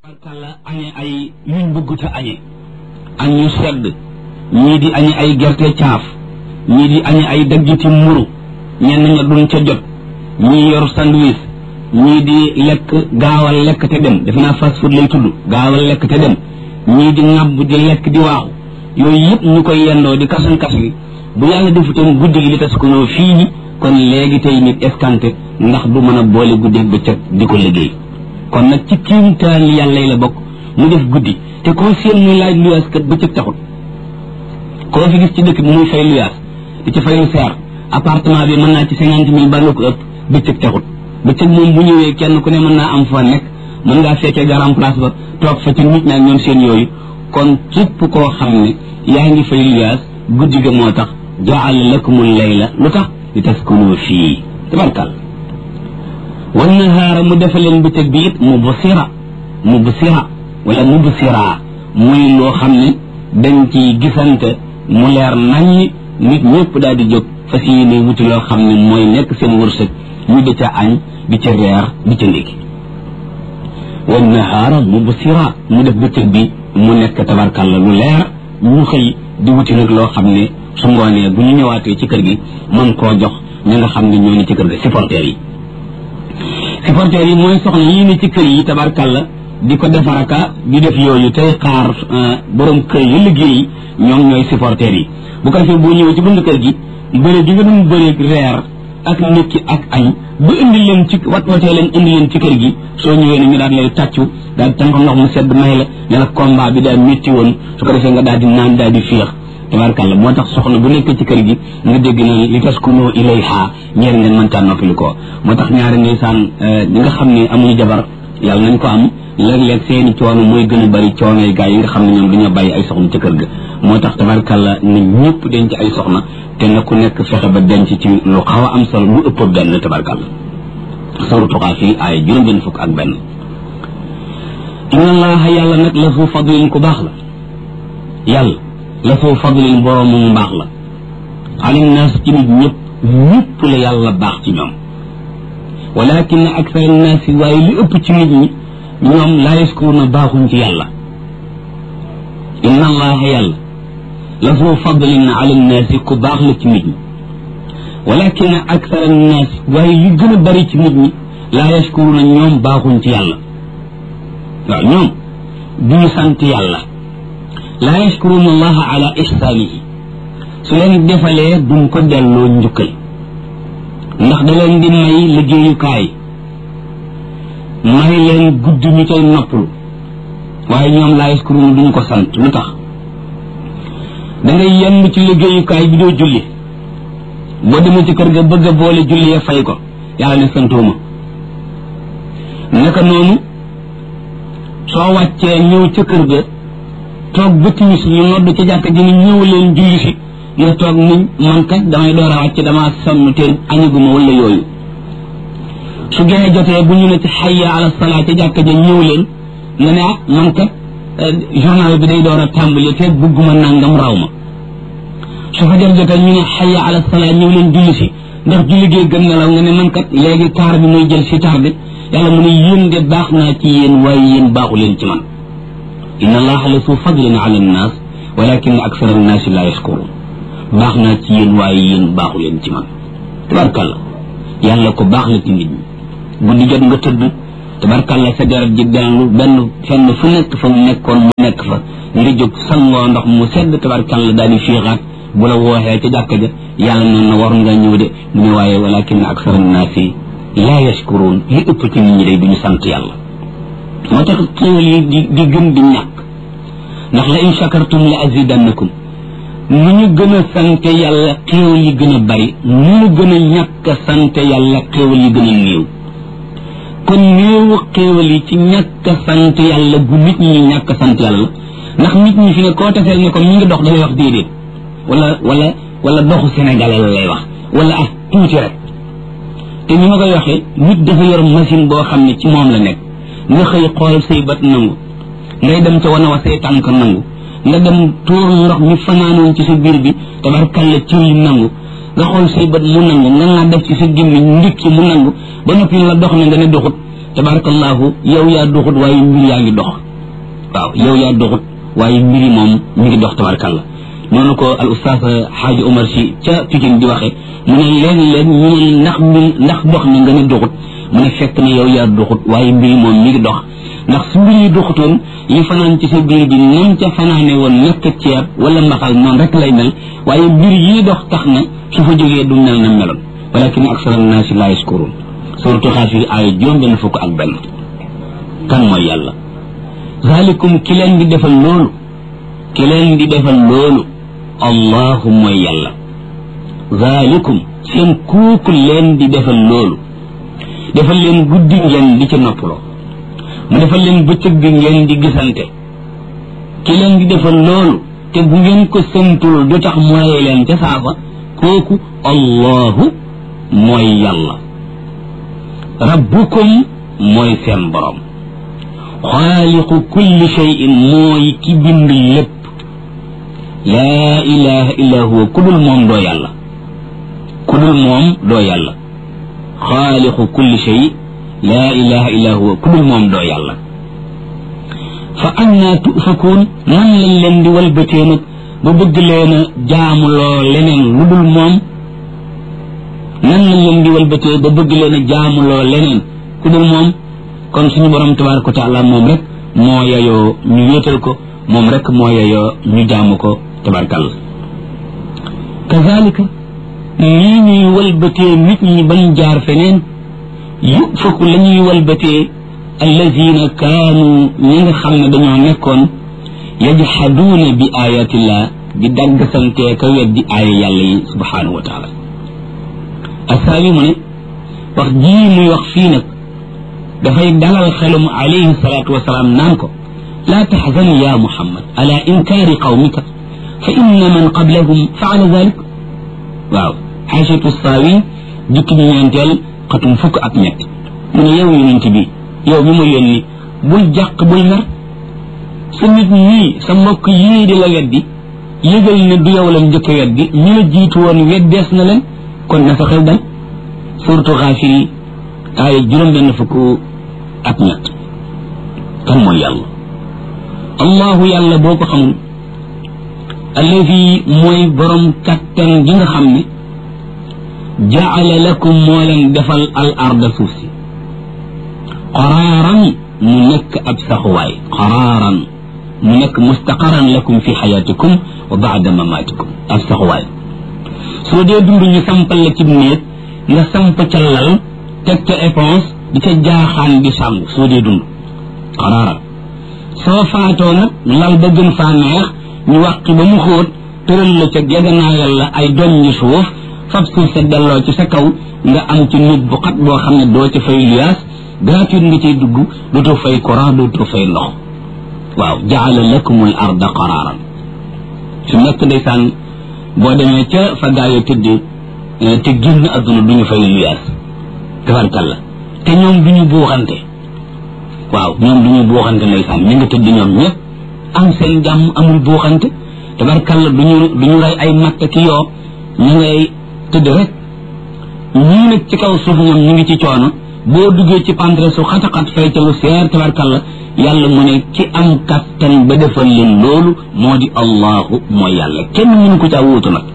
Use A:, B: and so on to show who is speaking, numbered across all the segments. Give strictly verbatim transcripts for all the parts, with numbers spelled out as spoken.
A: kala añe ay yuñ bëgguta añe añ yu sedd ñii di añe ay gerte caaf ñii di añe ay daggiti mburu ñenn ña duñ ca jot ñii yor sandwich ñii di lekk gaawal lekk te dem defe naa fast food lay tudd gaawal lekk te dem ñii di ŋàbb di lekk di waaxu yooyu yëpp ñu koy yendoo di kasan kas bi bu yàlla defutoon guddi gi li tas ko ñëw fii kon léegi tey nit escanté ndax du mën a boole guddi bëccëg di ko liggéey kon nag ci kiimtaan yàlla la bokk mu def guddi te koo seen muy laaj luyaas kat bëccëg taxul koo fi gis ci dëkk bi muy fay luyaas di ci fayu seer appartement bi mën naa ci cinquante mille ba nga ko ëpp bëccëg taxul bëccëg moom bu ñëwee kenn ku ne mën naa am fa nekk mën ngaa fekkee garam place ba toog fa ci nit ñaa ñoom seen yooyu kon képp koo xam ne yaa ngi fay luyaas guddi ga moo tax jaala lakumul layla lu tax li taskunu fii tabarkal wan nahaara mu defa leen bëccëg bi it mubsira mubsira wala mubsira muy loo xam ne dañ ci gisante mu leer naññ nit ñëpp daal di jóg fas yéene wuti loo xam ne mooy nekk seen wërsëg ñu di ca añ di ca reer di ca ndékki wan nahaara mubsira mu def bëccëg bi mu nekk tabarkal la lu leer ñu xëy di wuti nag loo xam ne su ngoonee bu ñu ñëwaatee ci kër gi mën koo jox ñi nga xam ne ñoo ni ci kër gi supporters yi supporters yi mooy soxna yii ni ci kër yi tabarkalla di ko defaraka di def yooyu tey xaar borom kër yi liggéey ñoom ñooy supporters yi bu ko defee boo ñëwee ci bunt kër gi bëre gi nga doon bëre reer ak ndékki ak añ ba indi leen ci wat watee leen indi leen ci kër gi soo ñëwee ne ñu daal lay tàccu daal di tànk ndox mu sedd may la ne la combat bi daal métti woon su ko defee nga daal di naan daal di féex tabarkalla moo tax soxna bu nekk ci kër gi nga dégg na li taskunu ilayha ñeer ngeen mëntaan noppali ko moo tax ñaari ndeysaan ñi nga xam ne amuñu jabar yàlla nañ ko am léeg-léeg seeni coono mooy gën a bari coono yi gaa yi nga xam ne ñoom dañoo bàyyi ay soxna ca kër ga moo tax tabarkalla nit ñëpp denc ay soxna te na ku nekk fexe ba denc ci lu xaw a am solo lu ëpp benn tabarkalla sawru tuqaa fii ay juróom benn fukk ak benn inna allaha yàlla nag la fu fadlin ku baax la yàlla la soo fadlin borom mu mbaax la ala naas ci nit ñëpp ñëpp la yàlla baax ci ñoom walakin aksar naas yi waaye li ëpp ci nit ñi ñoom laa yaskuruuna baaxuñ ci yàlla inna allaha yàlla la soo fadlin ala naas ku baax la ci nit ñi walakin aksar naas waaye li gën a bari ci nit ñi laa yaskuruuna ñoom baaxuñ ci yàlla waaw ñoom duñu sant yàlla laa yashkuruuna allaha ala ihsaanihi su leen defalee duñ ko delloo njukkal ndax da leen di may liggéeyukaay may leen gudd ñu koy noppalu waaye ñoom laa yashkuruuna duñ ko sant lu tax da ngay yenn ci liggéeyukaay bi doo julli boo demee ci kër ga bëgg a boole julli ya fay ko yàlla ne santooma naka noonu soo wàccee ñëw ca kër ga toog ba timis ñu nodd ci jàkk ji ni ñëw leen julli si nga toog muñ man kat damay door a wàcc damaa sonn te añuguma wala yooyu su gene jotee bu ñu ne ci xayya ala salaa ci jàkk ji ñëw leen nga ne ah man kat journal bi day door a tàmbali te bugguma nangam raw ma su fajar jotee ñu ne xayya ala salaa ñëw leen julli si ndax julli gee gën nelaw nga ne man kat léegi taar bi muy jël si tardé yàlla mu ne yéen de baax naa ci yéen waaye yéen baaxu leen ci man inna allaha la su fadlin ala annaas walakin aksara annaasi la yashkurun baax naa ci yéen waaye yéen baaxu leen ci man tabarkalla yàlla ko baax la ci nit ñi guddi jot nga tëdd tabarkalla sa deret ji dellu benn fenn fu nekk fa mu nekkoon mu nekk fa nga jóg sangoo ndox mu sedd tabarkalla daal di fiixaat bu la wooxee ca jàkka ja yàlla noonu na war nga ñëw de mu ne waaye walakin aksara annaasi la yashkurun li ëpp ci nit ñi day duñu sant yàlla moo tax xéewal yi di di gën di ñàkk ndax la in shakartum la azidannakum nu ñu gën a sante yàlla xéewal yi gën a bari nu ñu gën a ñàkk a sante yàlla xéewal yi gën a néew kon néewu xéewal yi ci ñàkk a sant yàlla gu nit ñi ñàkk a sant yàlla ndax nit ñi fi ne koo taseel ne ko mi ngi dox dalay wax déedéet wala wala wala doxu sénégalais la lay wax wala ah tuuti rek te ni ma koy waxee nit dafa yor machine boo xam ne ci moom la nekk nga xëy xool say bët nangu ngay dem ca wana wa say tànk nangu nga dem tuur ndox mi fanaanoon ci sa biir bi tabarkalla cër yi nangu nga xool say bët mu nangu nga nga def ci sa gémmiñ ndikki mu nangu ba noppi la dox ne nga ne doxut tabarakallahu yow yaa doxut waaye mbir yaa ngi dox waaw yow yaa doxut waaye mbiri moom mi ngi dox tabarakallah noonu ko al ustaas xaaji Omar si ca Pikine di waxe mu ne leen leen ñu ne ndax mbir ndax dox na nga ne doxut mu ne fekk ne yow yaa doxut waaye mbiri moom mi ngi dox ndax su mbir yi doxutoon li fanaan ci sa biir bi nam ca fanaane woon nekk ceeb wala mbaxal noonu rek lay mel waaye mbir yi dox tax na su fa jógee du mel na meloon walakin aksara naasi laa yaskuruun suratu Xaafir aaya juróom benn fukk ak benn kan mooy yàlla zalikum ki leen di defal loolu ki leen di defal loolu allahu mooy yàlla zalikum seen kooku leen di defal loolu defal leen guddi ngeen di ci noppaloo mu defal leen bëccëg bi ngeen di gisante ki leen di defal loolu te bu ngeen ko santul du tax mooy leen ca saafa kooku allahu mooy yàlla rabbukum mooy seen borom xaaliqu kulli shay'in mooy ki bind lépp laa ilaha illa huwa ku dul moom doo yàlla ku dul moom doo yàlla xaaliqu kulli shay laa ilaha illa huwa ku dul moom doo yàlla fa annaa tufakuun nan lañ leen di walbatee nag ba bëgg leen a jaamuloo leneen lu dul moom nan lañ leen di walbatee ba bëgg leen a jaamuloo leneen ku dul moom kon suñu borom tabaaraka wa taala moom rek moo yeyoo ñu wéetal ko moom rek moo yeyoo ñu jaamu ko tabaarkalla kazalika nii ñuy walbatee nit ñi bañ jaar feneen yufaku la ñuy walbatee allazina kaanu ñi nga xam ne dañoo nekkoon yajhaduuna bi ayatillah di dagg santee ka weddi aaya yàlla yi subhanahu wa taala asaabi mu ne wax jii muy wax fii nag dafay dalal xelum alayhi salaatu wasalaam naan ko laa taxzan ya muhammad ala inkaari qawmika fa inna man qablahum faala dalik waaw xaasatu saawi jukki ñu ñeenteel xatum fukk ak ñett mu ne yow yonent bi yow mi ma yónni bul jàq bul mer sa nit ñii sa mbokk yii di la weddi yëgal ne du yow lam njëkk a weddi ñi la jiitu woon weddees na leen kon na sa xel dal surtout Xaafir yi aaya juróom benn fukk ak ñett kan mooy yàlla allahu yàlla boo ko xamul alladi mooy borom kattan gi nga xam ne jaala lakum moo leen defal al arda suuf si qaraaran mu nekk ab saxuwaay qaraaran mu nekk mustaqaran lakum fi xayaatikum wa baada mamaatikum ab saxuwaay soo dee dund ñu sampal la ci néeg nga samp ca lal teg ca éponge di ca jaaxaan di sàngu soo dee dund qaraaran soo faatoo nag lal ba gën faa neex ñu wàqi ba mu xóot tëral la ca geganaayal la ay doñ ñi suuf fab suuf sa delloo ci sa kaw nga am ci nit bu xat boo xam ne doo ca fay luyaas gratuite nga ciy dugg dootoo fay courant dootoo fay ndox waaw jaala lakumul arda qaraaran su nekk ndeysaan boo demee ca fa gaayo tëdd te génn adduna duñu fay luyaas tabarkalla te ñoom duñu buuxante waaw ñoom duñu buuxante ndeysaan ñi nga tëdd ñoom ñëpp am seen jàmm amul buuxante tabarkalla duñu duñu rey ay matt ki yoo ñu ngay tëdd rek ñii nag ci kaw suuf ñoom ñu ngi ci coono boo duggee ci pantre su xataxat fay ca lu seer tabarkalla yàlla mu ne ci am kattan ba defal leen loolu moo di allahu mooy yàlla kenn mënu ko caa wuutu nag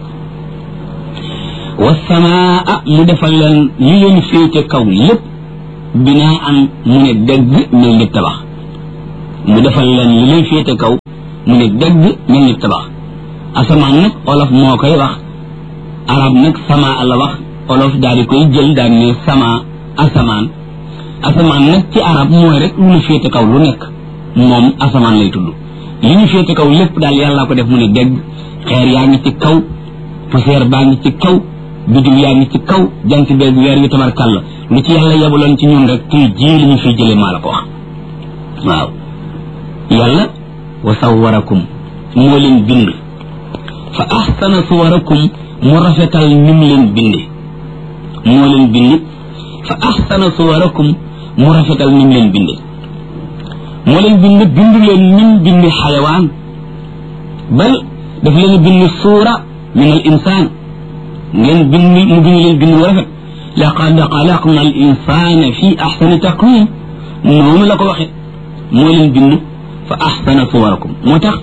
A: wasamaa mu defal leen li leen féete kaw lépp binaa an mu ne dégg mel ni tabax mu defal leen li leen féete kaw mu ne dégg mel ni tabax asamaan nag olof moo koy wax arab nag sama la wax olof daal di koy jël daal ne sama asamaan asamaan nag ci arab mooy rek lu ñu féete kaw lu nekk moom asamaan lay tudd li ñu féete kaw lépp daal yàllaa ko def mu ne dégg xeer yaa ngi ci kaw poussière baa ngi ci kaw biddiw yaa ngi ci kaw jant beeg weer wi tabarkàlla lu ci yàlla yebaloon ci ñun rek tey jii li ñu fiy jëlee maa la ko wax waaw yàlla wa sawwarakum moo leen bind fa ahsana suwarakum mu rafetal nim leen binde moo leen bind fa ahsana suwarakum mu rafetal nim leen binde moo leen bind bind leen nim bindi xayawaan bal daf leen bind suura min al insaan ngeen bind mu bind leen bind wu rafet laqad xalaqna al insana fi ahsani taqwim noonu la ko waxe moo leen bind fa ahsana suwarakum moo tax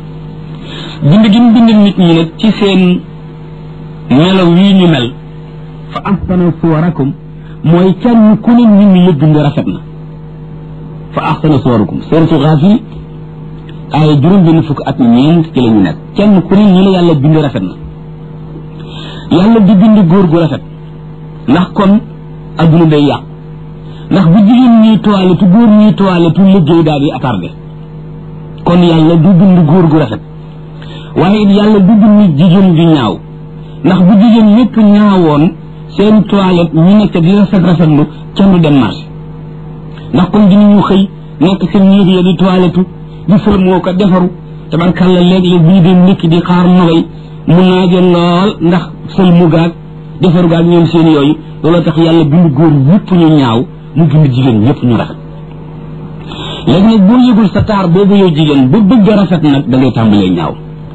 A: bind gi mu bind nit ñi nag ci seen melaw yi ñu mel fa ahsana suwarakum mooy kenn ku ne nit ñi la bind rafet na fa ahsana suwarakum suratu Ghafir ay juróom benn fukk ak ñeent ci la ñu nekk kenn ku ne ñi la yàlla bind rafet na yàlla di bind góor gu rafet ndax kon adduna day yàq ndax bu jigéen ñuy toilette góor ñuy toilette liggéey daal di attardé kon yàlla du bind góor gu rafet waaye it yàlla du bind jigéen ju ñaaw ndax bu jigéen ñëpp ñaawoon seen toilette ñu nekk di rafet rafetlu kenn du dem marché ndax kon dinañu xëy nekk seen néeg ya di toilette di fër moo ko defaru tabarkàlla léeg-léeg bii di ndikki di xaar nogay mu naaje lool ndax sël mu gaag defaru gaag ñoom seen yooyu looloo tax yàlla bind góor ñëpp ñu ñaaw mu bind jigéen ñëpp ñu rafet léegi nag boo yëgul sa taar boobu yow jigéen ba bëgg a rafet nag da ngay tàmbalee ñaaw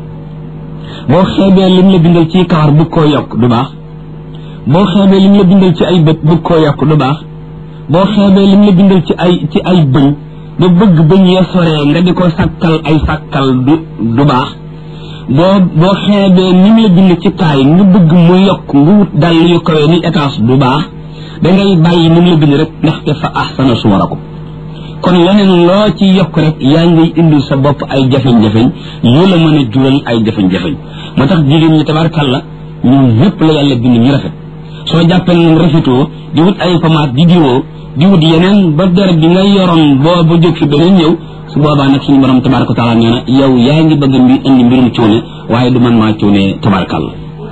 A: boo xeebee lim la bindal ci kawar bëgg koo yokk du baax boo xeebee lim la bindal ci ay bët bëgg koo yokk du baax boo xeebee lim la bindal ci ay ci ay bëñ ba bëgg bëñ ya soree nga di ko sàkkal ay sàkkal du du baax boo boo xeebee nim la bind ci taay nga bëgg mu yokk nga wut dal yu kawee ni étage du baax dangay bàyyi nim la bind rek ndaxte fa ahsana suwarakum kon leneen loo ci yokk rek yaa ngi indi sa bopp ay jafeñ-jafeñ yu la mën a jural ay jafeñ-jafeñ moo tax jigéen ñi tabarkàlla ñun ñëpp la yàlla bind ñu rafet soo jàppee ne rafetoo di wut ay pommade di diwoo di wut yeneen ba deret bi nga yoroon boo ba jóg fi beneen ñëw su boobaa nag suñu borom tabaraka wa taala nee na yow yaa ngi bëgg mbi indi mbirum cuune waaye du man maa cuune tabarkàlla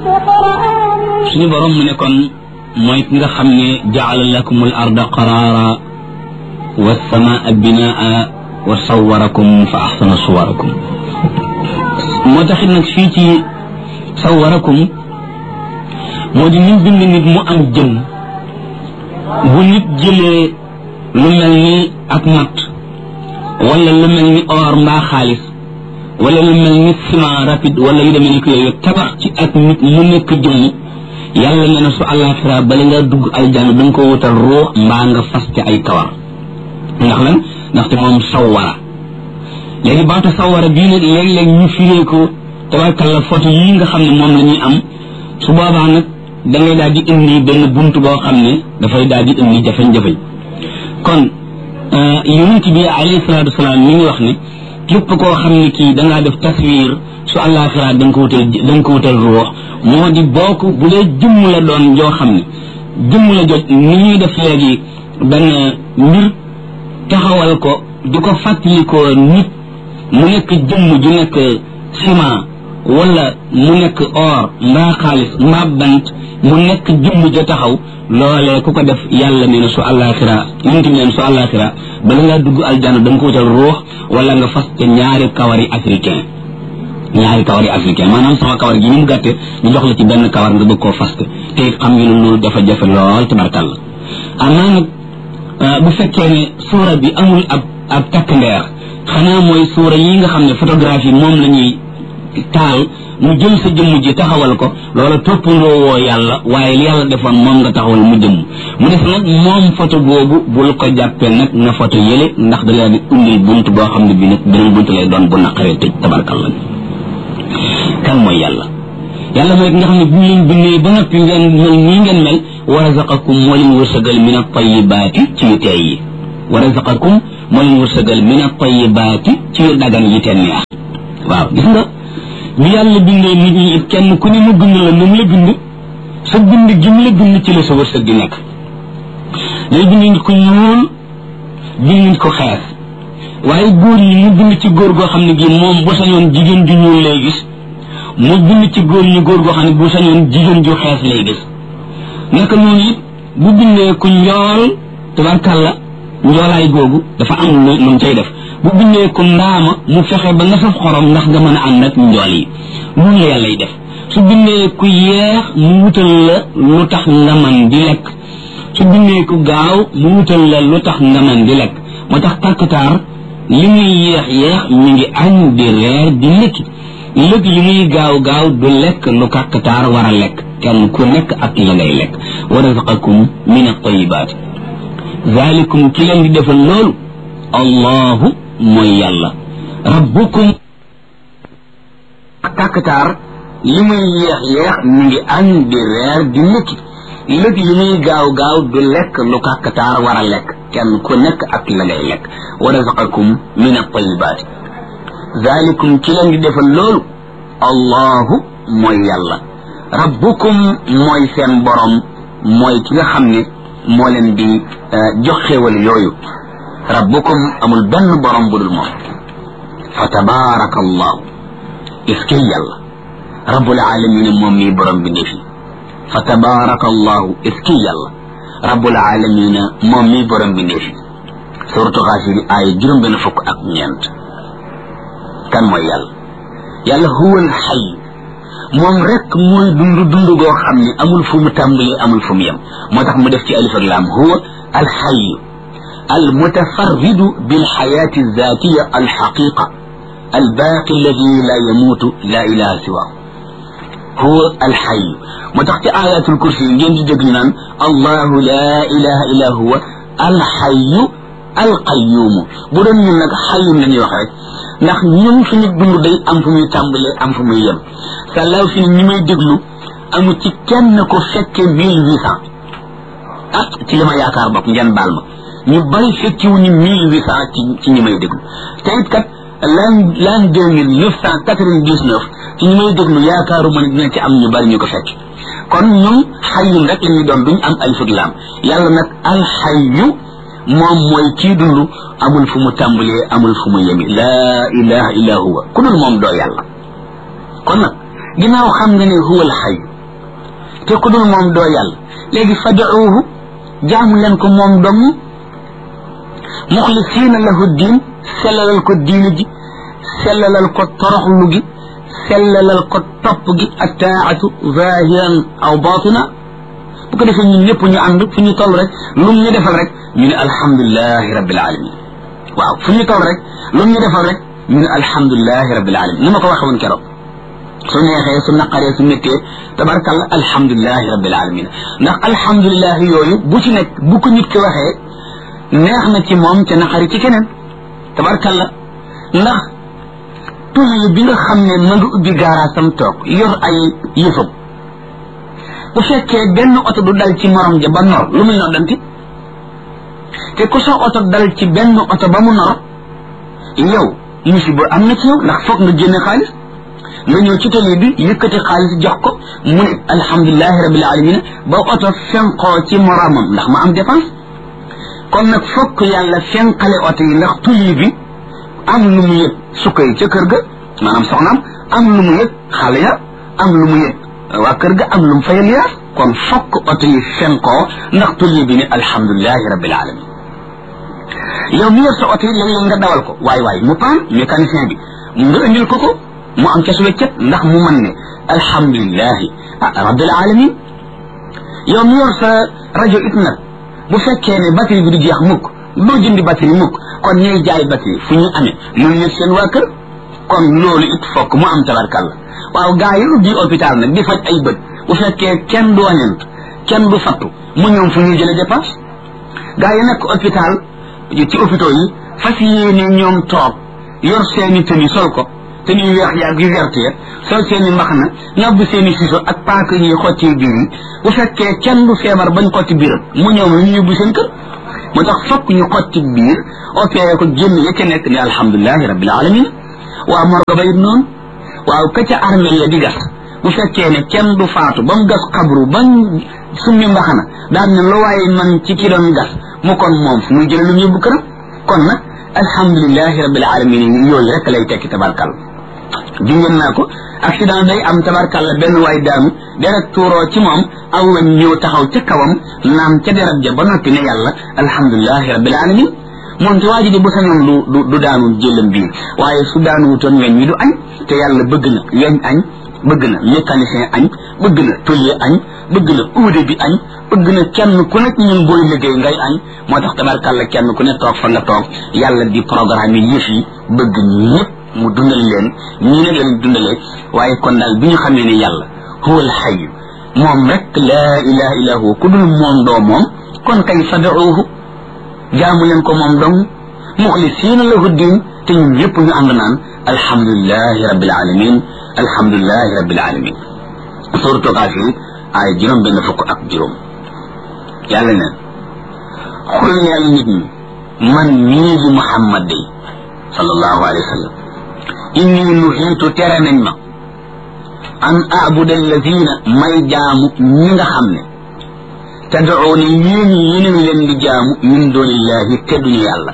A: suñu borom mu ne kon mooy ki nga xam ne jaala lakum al arda qaraara wa samaa binaa wa sawwarakum fa ahsana suwarakum moo taxit nag fii ci sawwarakum moo di ñu bind nit mu am jëm bu nit jëlee lu mel ni ak mat wala lu mel ni or mbaa xaalis wala lu mel ni ciment rapide wala yu demee ni ko yooyu tabax ci ak nit mu nekk jëmm yàlla nee na su àllaaxira bala nga dugg aljanna da nga ko wutal ruux mbaa nga fas ci ay kawar ndax lan ndaxte moom sawwara léegi baatu sawwara bii nag léeg-léeg ñu firee ko tabarkalla photo yi nga xam ne moom la ñuy am su boobaa nag da ngay daal di indi benn bunt boo xam ne dafay daal di indi jafe-jafe kon yonent bi alayhi salaatu wasalaam mi ngi wax ne képp koo xam ne kii da ngaa def taswiir su àllaaxira da nga ko wutal da nga ko wutal ruux moo di bokk bu dee jëmm la doon joo xam ne jëmm la joj ni ñuy def léegi benn mbir taxawal ko di ko fàttalikoo nit mu nekk jëmm ju nekk ciment wala mu nekk or mbaa xaalis mbaa bant mu nekk jëmm ja taxaw loolee ku ko def yàlla nee na su àllaaxira yonent bi neen su àllaaxira bala ngaa dugg aljanna da nga ko wutal ruux wala nga fas te ñaari kawari africain ñaari kawari africain maanaam sama kawar gi ni mu gàtte ñu jox la ci benn kawar nga bëgg koo fas te it xam nga ne loolu dafa jafe lool tabarkàlla amaa nag bu fekkee ne suura bi amul ab ab takk ndeer xanaa mooy suura yi nga xam ne photographie moom la ñuy taal mu jël sa jëmm ji taxawal ko loola toppandoo woo yàlla waaye li yàlla defoon moom nga taxawal mu jëmm mu def nag moom photo boobu bul ko jàppee nag nga photo yële ndax da leen di indil bunt boo xam ne bi nag beneen bunt lay doon bu naqaree tëj tabarkalla kan mooy yàlla yàlla mooy nga xam ne bu ñu leen bindee ba noppi ngeen mel nii ngeen mel wa razaqakum moo leen wërsëgal min at-tayyibaati ci yu teey yi wa razaqakum moo leen wërsëgal min at-tayyibaati ci yu dagan yi te neex waaw gis nga bi yàlla bindee nit ñi it kenn ku ne mu bind la moom la bind sa bind gi mu la bind ci la sa wërsëg gi nekk day bind nit ko ñuul bind nit ko xees waaye góor ñi mu bind ci góor goo xam ne gi moom bu sañoon jigéen ju ñuul lay gis mu bind ci góor ñi góor goo xam ne bu sañoon jigéen ju xees lay gis naka noonu it bu bindee ku njool tabarkàlla njoolaay googu dafa am lu mu cay def bu bindee ku ndaama mu fexe ba nga saf xorom ndax nga mën a ànd ak njool yi noonu la yàlla def su bindee ku yeex mu wutal la lu tax nga man di lekk su bindee ku gaaw mu wutal la lu tax nga man di lekk moo tax kàkkataar li muy yeex yeex mi ngi añ di reer di lekki lëg li muy gaaw gaaw du lekk lu kàkkataar war a lekk kenn ku nekk ak la ngay lekk wa razaqakum min at-tayyibaat zalikum ki leen di defal loolu allahu mooy yàlla rabbukum kàkkatar li muy yeex yeex mi ngi añ di reer di nekki lëg li muy gaaw gaaw du lekk lu kàkkatar war a lekk kenn ku nekk ak la ngay lekk wa razaqakum min at-tayyibaati zalikum ki leen di defal loolu allahu mooy yàlla rabbukum mooy seen borom mooy ki nga xam ne moo leen di jox xéewal yooyu rabbukum amul benn borom bu dul moom fa tabaraka allahu iski yàlla rabbul alamin moom mii borom bi ndefi fa tabaraka allahu iski yàlla rabbul alamin moom mii borom bi ndefi suratu Ghafir ay juróom benn fukk ak ñeent kan mooy yàlla yàlla huwal hayy moom rek mooy dund dund goo xam ne amul fu mu tàmbalee amul fu mu yem moo tax mu def ci alif ak laam huwa al hayy al mutafarridu bil hayati zatiya al haqiqa al baqi alladi la yamutu la ilaha siwahu huwa al hayy moo tax ci ayatul kursi ngeen di dégg ñu naan allahu la ilaha illa huwa al hayy al qayyum bu doon ñun nag hayyum la ñuy wax rek ndax ñun suñu dund day am fu muy tàmbalee am fu muy yem sàllaaw fi ñi may déglu amu ci kenn ko fekke mille huit cent ah ci li ma yaakaar bopp ngeen baal ma ñu bari fekkiwu ñu mille huit cent ci ci ñi may déglu te it kat l'an l'an deux mille neuf cent quatre-vingt-dix-neuf ci ñi may déglu yaakaaru ma ne dina ci am ñu bari ñu ko fekk kon ñun xayyum rek la ñuy doon duñ am alif ak laam yàlla nag alxayyu moom mooy kii dund amul fu mu tàmbalee amul fu mu yemi laa ilaha illa huwa ku dul moom doo yàlla kon nag ginnaaw xam nga ne huwa alxay te ku dul moom doo yàlla léegi fad'uuhu jaamu leen ko moom dong muxlisiina lahu diin sellalal ko diine ji sellalal ko toroxlu gi sellalal ko topp gi attaatu zahiran aw batina bu ko defee ñun ñëpp ñu ànd fu ñu toll rek lu ñu defal rek ñu ne alhamdulilahi rabbil alamin waaw fu ñu toll rek lu ñu defal rek ñu ne alhamdulilahi rabbil alamin ni ma ko waxee woon keroog su neexee su naqaree su méttee tabarkalla alhamdulilahi rabbil alamin ndax alhamdulilahi yooyu bu ci nekk bu ko nit ki waxee neex na ci moom ca naqari ci keneen tabarkalla ndax tuuti bi nga xam ne ma nga ubbi gaaraasam toog yor ay yëfam bu fekkee benn oto du dal ci morom ja ba nor lu muy noddanti te ku sa oto dal ci benn oto ba mu nor yow musiba am na ci yow ndax foog nga génne xaalis nga ñëw ci tali bi yëkkati xaalis jox ko mu ne alhamdulilahi rabbil alamin ba oto fenqoo ci moromam ndax ma am dépense kon nag fokk yàlla fenqale oto yi ndax tuli bi am lu mu yëg sukka yi ca kër ga maanaam soxnaam am lu mu yëg xale ya am lu mu yëg waa kër ga am lu mu fayal yaas kon fokk oto yi fenqoo ndax tuli bi ne alhamdulilahi rabbil alamin yow mi yor sa oto yi léeg-léeg nga dawal ko waay waay mu paan mécanicien bi nga indil ko ko mu am ca su weccet ndax mu mën ne alhamdulilahi rabbil alamin yow mi yor sa rajo it nag bu fekkee ne batterie bi du jeex mukk doo jëndi batterie mukk kon ñooy jaay batterie fu ñu amee mënu ñu seen waa kër kon loolu it fokk mu am tabarkalla waaw gaa yi ubbi hôpital nag di faj ay bët bu fekkee kenn du wañant kenn du fattu mu ñoom fu ñuy jële dépense gaa yi nekk hôpital ci hôpitaux yi fas yéene ñoom toog yor seeni tëni sol ko te ñuy weex yaag yu verte sol seeni mbaxana ñabbu seeni siso ak paaka ñuy xotti biir yi bu fekkee kenn du feebar bañ xotti biiram mu ñoom lu ñu yóbbu seen kër moo tax fokk ñu xotti biir opéré ko génn ya ca nekk ne alhamdulilahi rabbil alamin waa morgo ba it noonu waaw ka ca armée ya di gas bu fekkee ne kenn du faatu ba mu gas xabru bañ summi mbaxana daan ne lu waaye man ci ki doon gas mu kon moom fu muy jële lu mu yóbbu këram kon nag alhamdulilahi rabbil alamin yooyu rek lay tekki tabarkal jungeen naa ko accident day am tabarkalla benn waay daanu deret tuuroo ci moom aw weñ ñëw taxaw ca kawam naan ca deret ja ba noppi ne yàlla alhamdulilahi rabbil alamin moom te waa ji di bu sañoon du du du daanu jëlam bii waaye su daanu wutoon weñ wi du añ te yàlla bëgg na weñ añ bëgg na mécanicien añ bëgg na tôlier añ bëgg na uude bi añ bëgg na kenn ku nekk ñun booy liggéey ngay añ moo tax tabarkalla kenn ku ne toog fa nga toog yàlla di programme yi yëf yi bëgg ñëpp mu dundal leen ñii ne leen dundalee waaye kon daal bi ñu xamee ne yàlla huwa alxayu moom rek laa ilaha illa huwa ku dul moom doo moom kon kay fad'uuhu jaamu leen ko moom dong muxlisiina lahu diin te ñun ñëpp ñu ànd naan alhamdulilahi rabbil alamin alhamdulilahi rabbil alamin suuratu Gaafir ay juróom benn fukk ak juróom yàlla ne xul neel nit ñi man mii di Muhammad day sallallahu alayhi wa sallam inni nuhiitu tere nañ ma an a'buda allazina may jaamu ñi nga xam ne tad'uuna yéen yéen leen di jaamu min dunillahi te duñu yàlla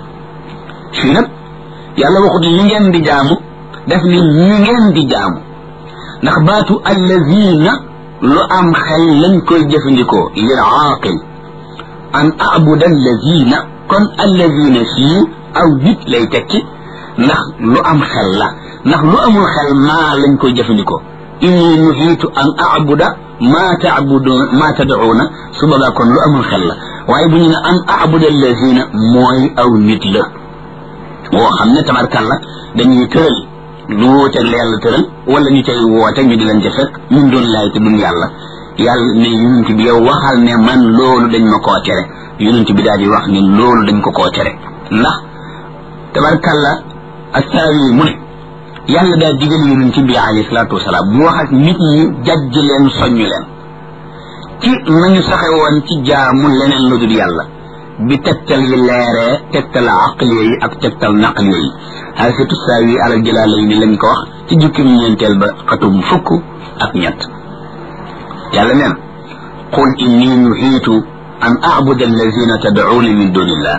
A: fii nag yàlla waxut li ngeen di jaamu def ni ñi ngeen di jaamu ndax baatu allazina lu am xel lañ koy jëfandikoo lil aaqil an a'buda allazina kon allazina fii aw nit lay tekki ndax lu am xel la ndax lu amul xel maa lañ koy jëfandikoo inni nuhiitu an a'buda maa ta'budu maa tad'uuna su boobaa kon lu amul xel la waaye bu ñu ne an a'buda allazina mooy aw nit la woo xam ne tabarkàlla dañuy tëral lu wóoteeg la yàlla tëral wala ñu cay woote ñu di leen ca fekk ñun doon laay te duñ yàlla yàlla ne yonent bi yow waxal ne man loolu dañ ma koo tere yonent bi daal di wax ni loolu dañ ko koo tere ndax tabarkàlla astaawi mu ne yàlla daal digal yonent bi alayhi salaatu wasalaam mu wax ak nit ñi jajj leen soññu leen ci nañu saxe woon ci jaamu leneen lu dul yàlla bi tegtal yi leeree tegtal aqliya yi ak tegtal naqliya yi xaasatu saawi alal jalaalay ni lañ ko wax ci jukkim ñeenteel ba xatum fukk ak ñett yàlla neen qul inni nuhiitu an a'buda allazina tad'uuna min dunillah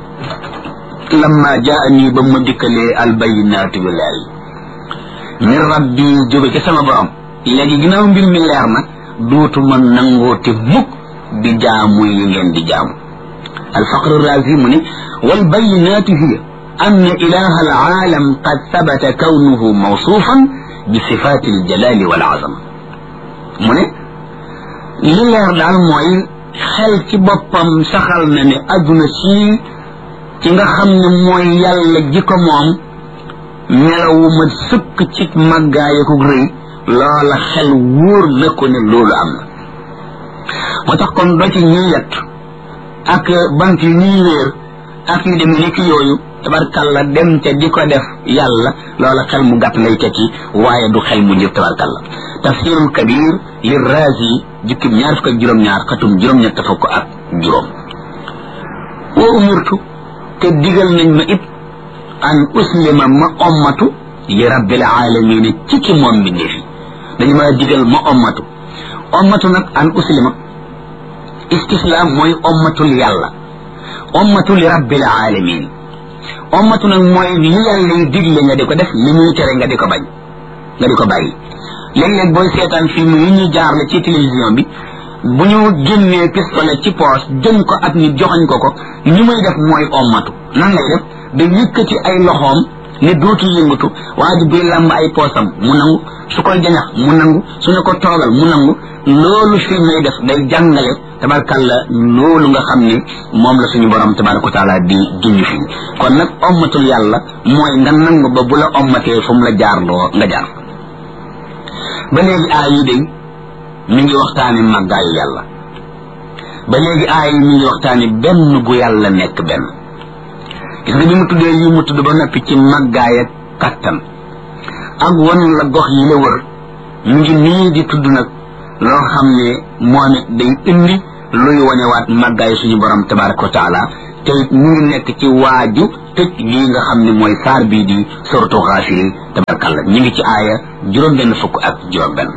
A: lamma jaani ba ma dikkalee albayinaatu bi leer yi min rabbi jóge ca sama borom léegi ginnaaw mbir mi leer na dootuma nangooti mukk di jaamu yi ngeen di jaamu الفقر الرازي مني والبينات هي أن إله العالم قد ثبت كونه موصوفا بصفات الجلال والعظمة مني لله دال موي خل ci boppam saxal na ne aduna ci ci nga xam ne mooy yàlla ji ko moom melawu ma sëkk ci màggaay ko rëy loola xel wóor na ko ne loolu am na moo tax kon doo ci ñuy yett ak bant yi ñuy wéer ak yu demee nekk yooyu tabarkalla dem ca di ko def yàlla loola xel mu gàtt lay tekki waaye du xel mu njëf tabarkalla tafsirul kabir li razi jukkim ñaar fukk ak juróom-ñaar xatum juróom-ñett fukk ak juróom wa umirtu te digal nañ ma it an uslima ma ommatu li rabbil alamin ci ki moom bi neefi dañu ma digal ma ommatu ommatu nag an uslima istislaam mooy ommatul yàlla ommatu li rabbil alamin ommatu nag mooy li yàlla yi digle nga di ko def li muy tere nga di ko bañ nga di ko bàyyi léeg-léeg booy seetaan film yi ñuy jaarle ci télévision bi bu ñu génnee pistolet ci poos jëm ko ak nit joxañ ko ko ni muy def mooy ommatu nan lay def da yëkkati ay loxoom ne dootu yëngatu waa ji buy làmb ay poosam mu nangu su koy jañax mu nangu su ne ko toogal mu nangu loolu film lay def day jàngale tabarkalla loolu nga xam ne moom la suñu borom tabaraka wa taala di junj fii kon nag ommatul yàlla mooy nga nangu ba bu la ommatee fu mu la jaarloo nga jaar ba léegi aay yi day mi ngi waxtaane màggaayu yàlla ba léegi aay yi mi ngi waxtaane benn gu yàlla nekk benn gis nga bi mu tuddee yi mu tudd ba noppi ci màggaay ak kattan ak wan la gox yi la wër mu ngi nii di tudd nag loo xam ne moom it day indi luy wanewaat màggaay suñu borom tabaraka wa taala te it mu ngi nekk ci waaju tëj lii nga xam ne mooy saar bii di suratu Gaafir tabarakalla ñu ngi ci aaya juróom benn fukk ak juróom benn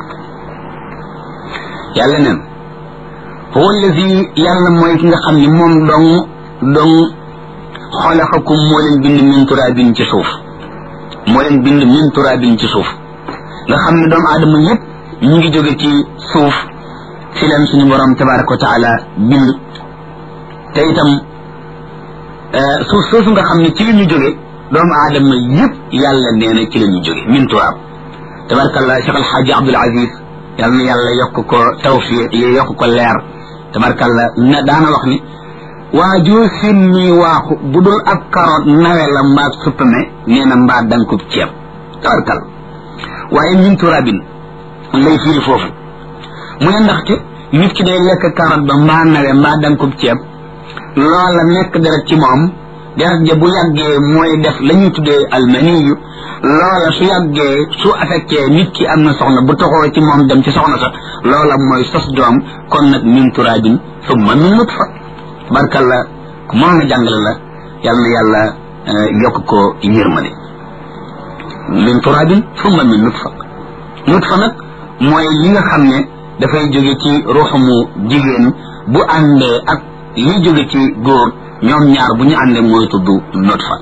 A: yàlla neen huwa allazi yàlla mooy ki nga xam ne moom dong dong xalaqakum moo leen bind min turaabin ci suuf moo leen bind min turaabin ci suuf nga xam ne doomu aadama yépp ñu ngi jóge ci suuf fi leen suñu borom tabaraka wa taala bind te itam suuf soosu nga xam ne ci la ñu jóge doomu aadama yépp yàlla nee na ci la ñu jóge min turaab tabarakallah Cheikh El Hadji Abdoul Aziz yàlla na yàlla yokk ko tawfiq yokk ko leer tabarakallah na daana wax ni waajoo sin ñuy waaxu bu dul ab karoot nawe la mbaa suppame nee na mbaa dankub ceeb tabarakallah waaye min turaabin lay firi foofu mu ne ndaxte nit ki day lekk karoot ba mbaa nawe mbaa dankub ceeb loola nekk deret ci moom deret ja bu yàggee mooy def la ñuy tuddee almaniyu loola su yàggee su affecté nit ki am na soxna bu toxoo ci moom dem ci soxna sa loola mooy sos doom kon nag min turaabin summa min nutfa barkalla ku mën a jàngale la yal na yàlla yokk ko yërmande min turaabin summa min nutfa nutfa nag mooy li nga xam ne dafay jóge ci ruuxamu jigéen bu àndee ak li jóge ci góor ñoom ñaar bu ñu àndee mooy tudd nutfa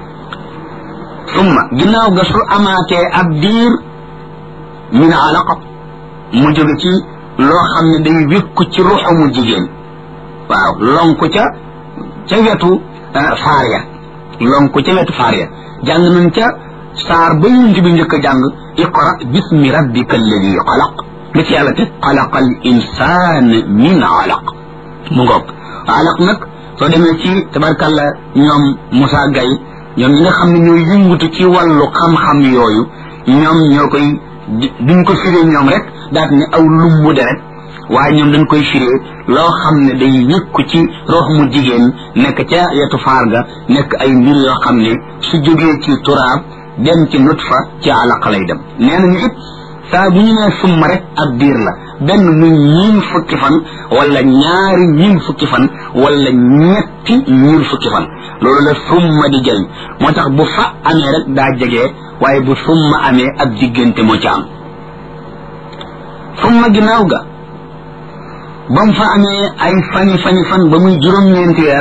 A: summa ginnaaw ga su amaatee ab diir min alaqa mu jóge ci loo xam ne day wékku ci ruuxamu jigéen waaw lonku ca ca wetu faar ya lonku ca wetu faar ya jàng nañ ca saar ba yunti bi njëkk a jàng iqra bismi rabbika alladi xalaq lu ci yàlla te xalaqa al insaan min alaq mu ngoog alaq nag soo demee ci tabarkalla ñoom Moussa Gaye ñoom ñi nga xam ne ñooy yëngutu ci wàllu xam-xam yooyu ñoom ñoo koy duñ ko firee ñoom rek daat ne aw lumbu deret waaye ñoom dañ koy firee loo xam ne day yëkku ci rox mu jigéen nekk ca yetu faar ga nekk ay mbir yoo xam ne su jógee ci turaab dem ci nutfa ci alaq lay dem nee nañu it saa bu ñu nee summa rek ab diir la benn muy ñiin fukki fan wala ñaari ñiin fukki fan wala ñetti ñiin fukki fan loolu la summa di jëriñ moo tax bu fa amee rek daa jege waaye bu summa amee ab diggante moo ca am summa ginnaaw ga ba mu fa amee ay fani fani fan ba muy juróom-ñeenti weer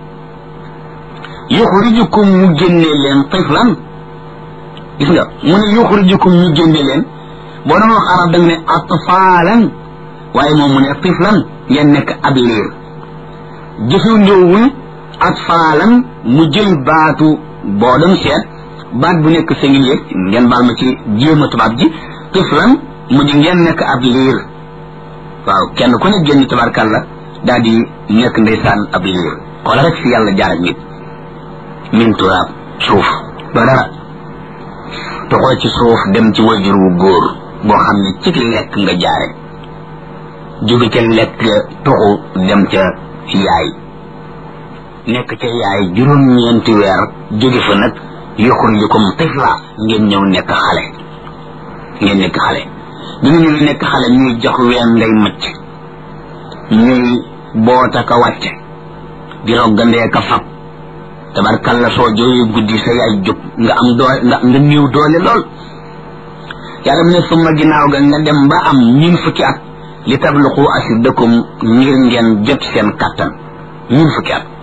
A: yuxrijukum mu génnee leen tiflan gis nga mu ne yuxrijukum ñu génne leen boo doon wax arab da nga ne atfaalan waaye moom mu ne tiflan ngeen nekk ab liir jëfew ndéewul atfaalan mu jël baatu boo doon seet baat bu nekk singulier ngeen baal ma ci jéema tubaab ji tiflan mu di ngeen nekk ab liir waaw kenn ku ne génn tabarkàlla daal di nekk ndeysaan ab liir xoola rek fi yàlla jaar ak nit min turaab suuf ba dara toxoo ci suuf dem ci wajur wu góor boo xam ne ci lekk nga jaare jóge ca lekk toxu dem ca yaay nekk ca yaay juróom-ñeenti weer jóge fa nag yuxrijukum tifla ngeen ñëw nekk xale ngeen nekk xale bi nga ñëw nekk xale ñuy jox ween ngay macc ñuy boota ka wàcce di roggandee ka fab tabarkalla soo jooyee guddi sa yaay jóg nga am doole nga nga néew doole lool yàlla mu ne summa ginnaaw ga nga dem ba am ñin fukki at li tabluqu ashiddakum ngir ngeen jot seen kattan ñin fukki at